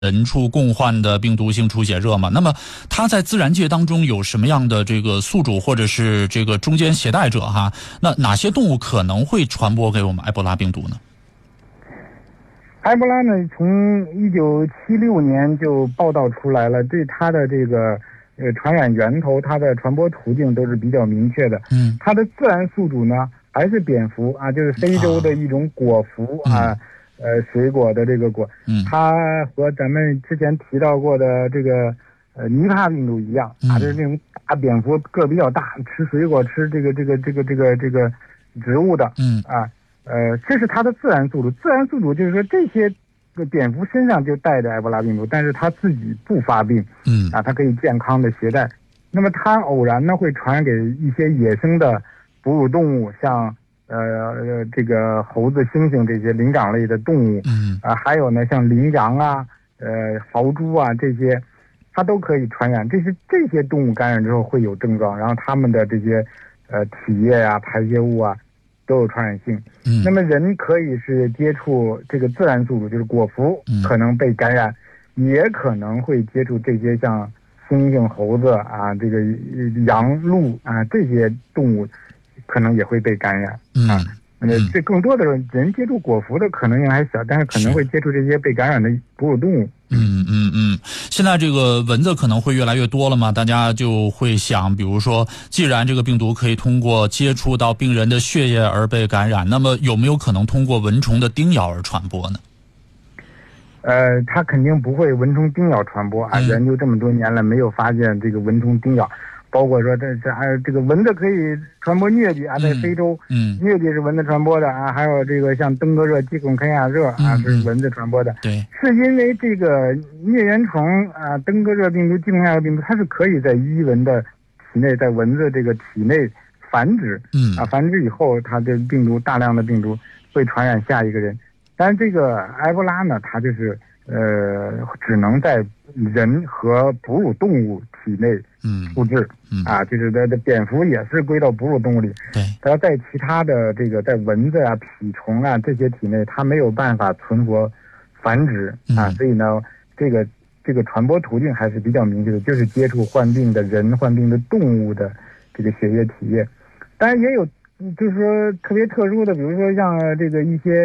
人畜共患的病毒性出血热嘛。那么它在自然界当中有什么样的这个宿主或者是这个中间携带者哈？那哪些动物可能会传播给我们埃博拉病毒呢？ 埃博拉呢，从1976年就报道出来了，对它的这个传染源头、它的传播途径都是比较明确的。它的自然宿主呢还是蝙蝠啊，就是非洲的一种果蝠啊，水果的这个果。它和咱们之前提到过的这个尼帕病毒一样啊，就是那种大蝙蝠，个比较大，吃水果、吃这个植物的。这是它的自然宿主。自然宿主就是说这些蝙蝠身上就带着埃博拉病毒，但是它自己不发病。它可以健康的携带。那么它偶然呢会传染给一些野生的哺乳动物，像这个猴子、猩猩这些灵长类的动物。还有呢像羚羊啊、豪猪啊这些，它都可以传染。这些动物感染之后会有症状，然后它们的这些体液啊、排泄物啊都有传染性。那么人可以是接触这个自然宿主，就是果蝠，可能被感染，也可能会接触这些像猩猩、猴子啊、这个羊、鹿啊这些动物，可能也会被感染。这更多的人接触果蝠的可能性还小，但是可能会接触这些被感染的哺乳动物。 现在这个蚊子可能会越来越多了嘛，大家就会想，比如说，既然这个病毒可以通过接触到病人的血液而被感染，那么有没有可能通过蚊虫的叮咬而传播呢？ 它肯定不会蚊虫叮咬传播啊！研究这么多年了，没有发现这个蚊虫叮咬。包括说这还有这个蚊子可以传播疟疾啊，在非洲，疟疾是蚊子传播的啊，还有这个像登革热、鸡孔肯亚热啊，是蚊子传播的。 对， 是因为这个疟原虫啊、登革热病毒、鸡孔肯亚热病毒，它是可以在伊蚊的体内，在蚊子这个体内繁殖。繁殖以后，它的大量的病毒会传染下一个人。但是这个埃博拉呢，它就是只能在人和哺乳动物体内复制。就是它的蝙蝠也是归到哺乳动物里。 对， 它在其他的这个在蚊子啊、蜱虫啊这些体内，它没有办法存活繁殖所以呢，这个传播途径还是比较明确的，就是接触患病的人、患病的动物的这个血液体液。当然也有就是说特别特殊的，比如说像这个一些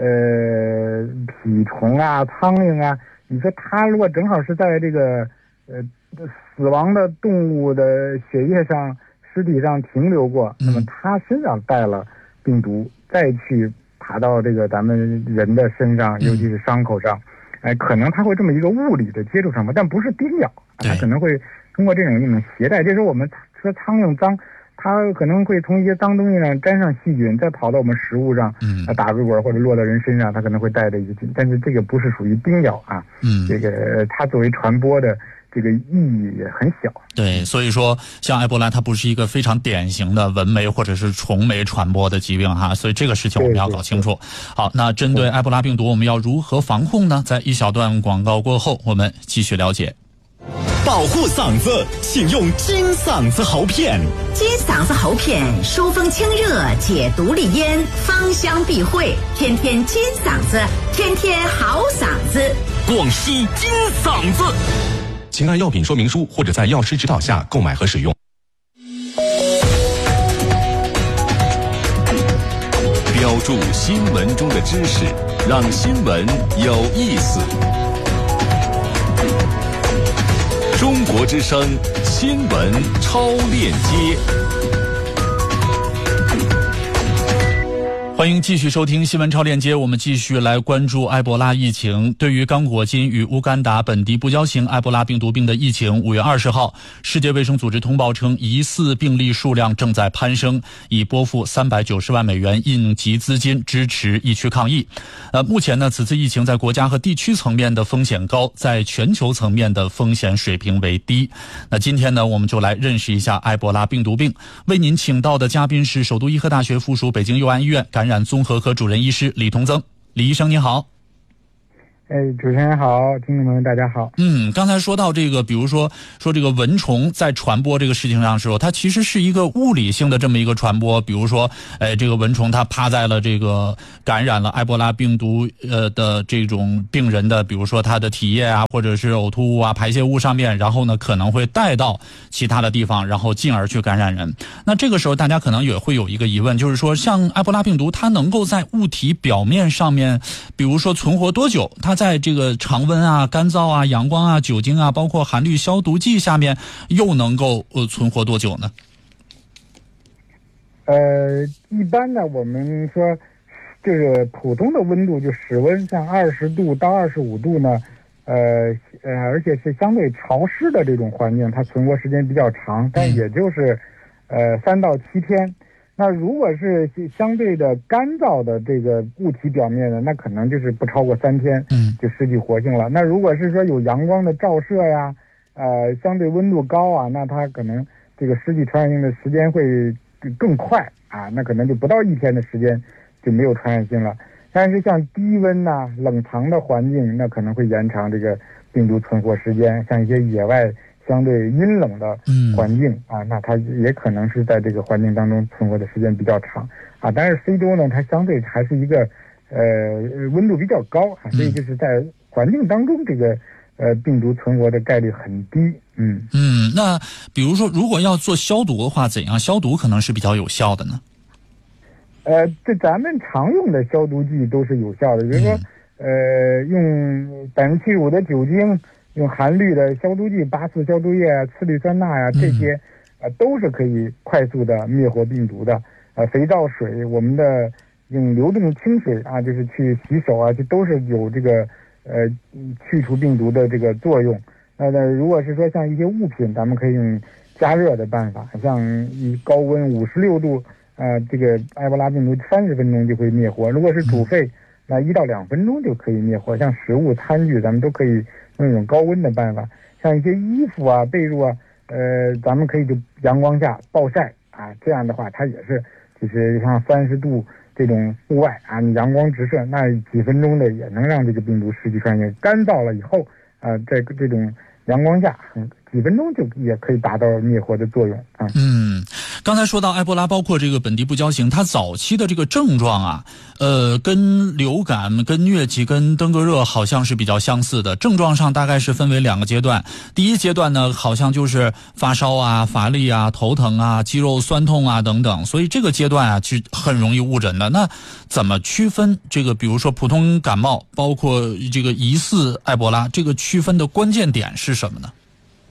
蜱虫啊、苍蝇啊，你说它如果正好是在这个死亡的动物的血液上、尸体上停留过，那么它身上带了病毒，再去爬到这个咱们人的身上，尤其是伤口上，可能它会这么一个物理的接触上吧，但不是叮咬，它可能会通过这种携带。这时候我们说苍蝇脏，它可能会从一些脏东西上沾上细菌，再跑到我们食物上，打水果或者落到人身上，它可能会带着一些菌，但是这个不是属于叮咬啊。这个它作为传播的这个意义也很小。 对，所以说像埃博拉它不是一个非常典型的蚊媒或者是虫媒传播的疾病哈，所以这个事情我们要搞清楚。好，那针对埃博拉病毒我们要如何防控呢？在一小段广告过后我们继续了解。 保护嗓子，请用金嗓子喉片。 金嗓子喉片疏风清热，解毒利咽，芳香避秽，天天金嗓子，天天好嗓子。 广西金嗓子，请按药品说明书或者在药师指导下购买和使用。标注新闻中的知识，让新闻有意思。中国之声新闻超链接， 欢迎继续收听新闻超链接，我们继续来关注埃博拉疫情。对于刚果金与乌干达本地不交型埃博拉病毒病的疫情，5月20号，世界卫生组织通报称，疑似病例数量正在攀升，已拨付390万美元应急资金支持疫区抗疫。目前呢，此次疫情在国家和地区层面的风险高，在全球层面的风险水平为低。那今天呢，我们就来认识一下埃博拉病毒病。为您请到的嘉宾是首都医科大学附属北京佑安医院感染综合科主任医师李同增。李医生您好。 主持人好，听众朋友大家好。 刚才说到这个，比如说这个蚊虫在传播这个事情上的时候，它其实是一个物理性的这么一个传播。比如说，这个蚊虫它趴在了这个感染了埃博拉病毒的这种病人的，比如说他的体液啊，或者是呕吐物啊、排泄物上面，然后呢可能会带到其他的地方，然后进而去感染人。那这个时候大家可能也会有一个疑问，就是说像埃博拉病毒，它能够在物体表面上面，比如说存活多久？它在这个常温啊、干燥啊、阳光啊、酒精啊，包括含氯消毒剂下面，又能够存活多久呢？ 一般呢，我们说这个普通的温度就室温，像20度到25度呢，而且是相对潮湿的这种环境，它存活时间比较长，但也就是3到7天。那如果是相对的干燥的这个物体表面呢，那可能就是不超过3天，就失去活性了。那如果是说有阳光的照射呀，相对温度高啊，那它可能这个失去传染性的时间会更快啊，那可能就不到1天的时间就没有传染性了。但是像低温呐、冷藏的环境，那可能会延长这个病毒存活时间。像一些野外相对阴冷的环境啊，那它也可能是在这个环境当中存活的时间比较长啊。但是非洲呢，它相对还是一个温度比较高啊，所以就是在环境当中这个病毒存活的概率很低。 那比如说如果要做消毒的话，怎样消毒可能是比较有效的呢？ 这咱们常用的消毒剂都是有效的，比如说用75%的酒精，用含氯的消毒剂、8-4消毒液啊、次氯酸钠呀，这些都是可以快速的灭活病毒的。肥皂水，我们的用流动清水啊，就是去洗手啊，这都是有这个去除病毒的这个作用。如果是说像一些物品，咱们可以用加热的办法，像以高温56度，这个埃博拉病毒30分钟就会灭活。如果是煮沸，那1到2分钟就可以灭活。像食物、餐具，咱们都可以用一种高温的办法。像一些衣服啊、被褥啊，咱们可以就阳光下暴晒啊，这样的话它也是就是像30度这种户外啊，你阳光直射，那几分钟的也能让这个病毒失去传染性。干燥了以后，在这种阳光下几分钟就也可以达到灭活的作用啊。 刚才说到埃博拉，包括这个本地不交型，它早期的这个症状啊，跟流感、跟疟疾、跟登革热好像是比较相似的。症状上大概是分为2个阶段。第一阶段呢，好像就是发烧啊、乏力啊、头疼啊、肌肉酸痛啊等等，所以这个阶段啊是很容易误诊的。那怎么区分这个，比如说普通感冒，包括这个疑似埃博拉，这个区分的关键点是什么呢？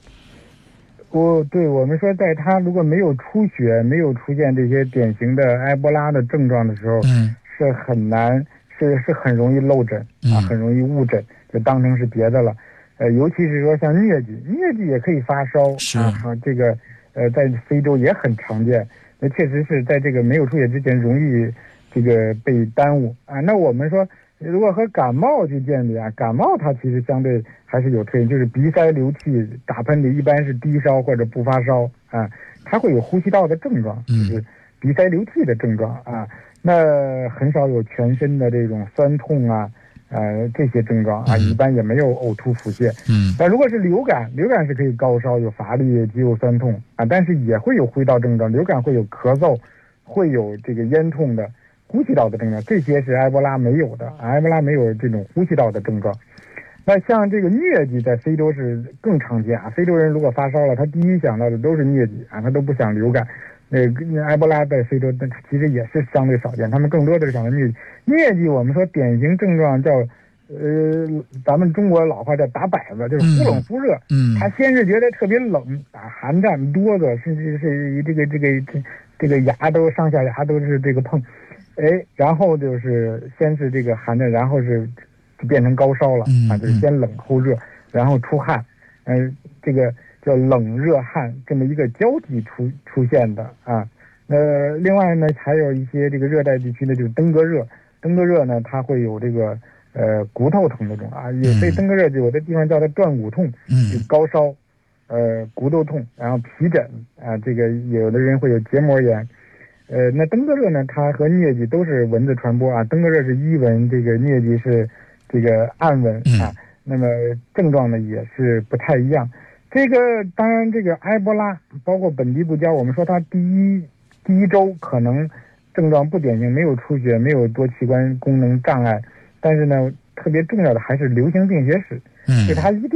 对，我们说在它如果没有出血，没有出现这些典型的埃博拉的症状的时候，是很难，是很容易漏诊啊，很容易误诊，就当成是别的了。尤其是说像疟疾也可以发烧，这个在非洲也很常见。那确实是在这个没有出血之前容易这个被耽误啊。那我们说，如果和感冒去鉴别啊，感冒它其实相对还是有特点，就是鼻塞流涕、打喷嚏，一般是低烧或者不发烧啊，它会有呼吸道的症状，就是鼻塞流涕的症状啊。那很少有全身的这种酸痛啊，这些症状啊，一般也没有呕吐腹泻。那如果是流感是可以高烧、有乏力、肌肉酸痛啊，但是也会有呼吸道症状，流感会有咳嗽，会有这个咽痛的。呼吸道的症状，这些是埃博拉没有的，埃博拉没有这种呼吸道的症状。那像这个疟疾在非洲是更常见啊，非洲人如果发烧了，他第一想到的都是疟疾啊，他都不想流感。埃博拉在非洲其实也是相对少见，他们更多的是想到疟疾。疟疾我们说典型症状叫咱们中国老话叫打摆子，就是忽冷忽热。他先是觉得特别冷啊，寒战哆嗦，甚至是这个牙都上下牙都是这个碰。然后就是先是这个寒的，然后就变成高烧了啊，就是先冷后热，然后出汗，这个叫冷热汗这么一个交替出现的啊。另外呢，还有一些这个热带地区呢，就是登革热呢，它会有这个骨头疼那种啊，所以登革热有的地方叫它断骨痛，就高烧，骨头痛，然后皮疹啊，这个有的人会有结膜炎。那登革热呢，它和疟疾都是蚊子传播啊。登革热是伊蚊，这个疟疾是这个安稳啊。那么症状呢也是不太一样。这个当然，这个埃博拉包括本地不交，我们说它第一周可能症状不典型，没有出血，没有多器官功能障碍，但是呢，特别重要的还是流行病学史，所以它一定